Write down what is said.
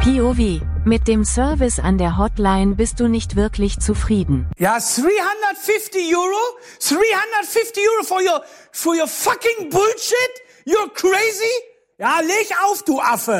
POV. Mit dem Service an der Hotline bist du nicht wirklich zufrieden. Ja, 350 Euro? 350 Euro for your fucking bullshit? You're crazy? Ja, leg auf, du Affe!